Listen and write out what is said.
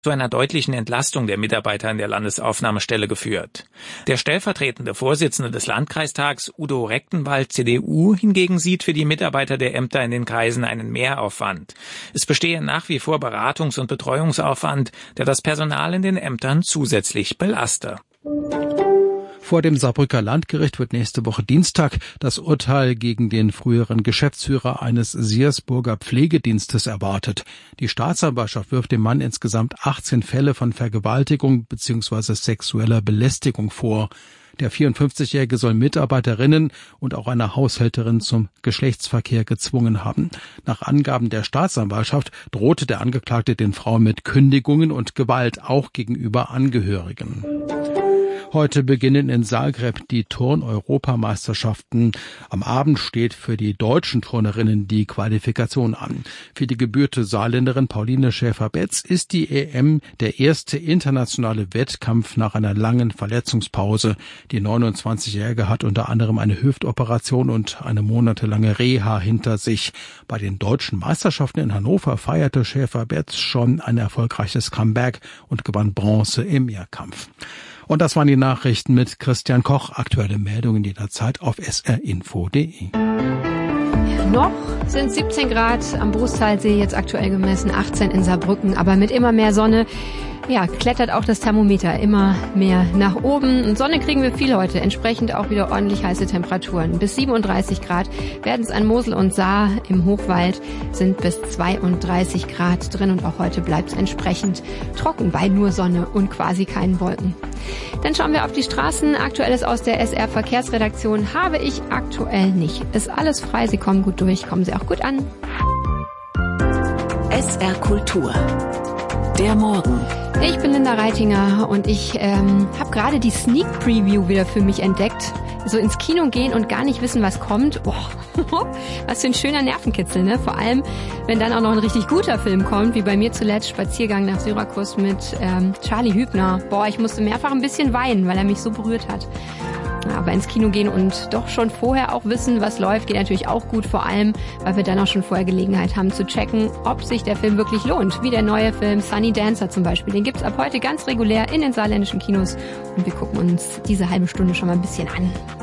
zu einer deutlichen Entlastung der Mitarbeiter in der Landesaufnahmestelle geführt. Der stellvertretende Vorsitzende des Landkreistags, Udo Rechtenwald, CDU, hingegen sieht für die Mitarbeiter der Ämter in den Kreisen einen Mehraufwand. Es bestehe nach wie vor Beratungs- und Betreuungsaufwand, der das Personal in den Ämtern zusätzlich belaste. Vor dem Saarbrücker Landgericht wird nächste Woche Dienstag das Urteil gegen den früheren Geschäftsführer eines Siersburger Pflegedienstes erwartet. Die Staatsanwaltschaft wirft dem Mann insgesamt 18 Fälle von Vergewaltigung bzw. sexueller Belästigung vor. Der 54-Jährige soll Mitarbeiterinnen und auch eine Haushälterin zum Geschlechtsverkehr gezwungen haben. Nach Angaben der Staatsanwaltschaft drohte der Angeklagte den Frauen mit Kündigungen und Gewalt, auch gegenüber Angehörigen. Heute beginnen in Zagreb die Turn-Europameisterschaften. Am Abend steht für die deutschen Turnerinnen die Qualifikation an. Für die gebürtige Saarländerin Pauline Schäfer-Betz ist die EM der erste internationale Wettkampf nach einer langen Verletzungspause. Die 29-Jährige hat unter anderem eine Hüftoperation und eine monatelange Reha hinter sich. Bei den deutschen Meisterschaften in Hannover feierte Schäfer-Betz schon ein erfolgreiches Comeback und gewann Bronze im Mehrkampf. Und das waren die Nachrichten mit Christian Koch. Aktuelle Meldungen jederzeit auf srinfo.de. Noch sind 17 Grad am Brusttalsee, jetzt aktuell gemessen 18 in Saarbrücken, aber mit immer mehr Sonne. Ja, klettert auch das Thermometer immer mehr nach oben. Und Sonne kriegen wir viel heute, entsprechend auch wieder ordentlich heiße Temperaturen. Bis 37 Grad werden es an Mosel und Saar. Im Hochwald sind bis 32 Grad drin und auch heute bleibt es entsprechend trocken bei nur Sonne und quasi keinen Wolken. Dann schauen wir auf die Straßen. Aktuelles aus der SR Verkehrsredaktion habe ich aktuell nicht. Ist alles frei, Sie kommen gut durch, kommen Sie auch gut an. SR Kultur. Der Morgen. Ich bin Linda Reitinger und ich habe gerade die Sneak Preview wieder für mich entdeckt. So ins Kino gehen und gar nicht wissen, was kommt. Boah, was für ein schöner Nervenkitzel, ne? Vor allem, wenn dann auch noch ein richtig guter Film kommt, wie bei mir zuletzt Spaziergang nach Syrakus mit Charlie Hübner. Boah, ich musste mehrfach ein bisschen weinen, weil er mich so berührt hat. Aber ins Kino gehen und doch schon vorher auch wissen, was läuft, geht natürlich auch gut. Vor allem, weil wir dann auch schon vorher Gelegenheit haben zu checken, ob sich der Film wirklich lohnt. Wie der neue Film Sunny Dancer zum Beispiel. Den gibt's ab heute ganz regulär in den saarländischen Kinos. Und wir gucken uns diese halbe Stunde schon mal ein bisschen an.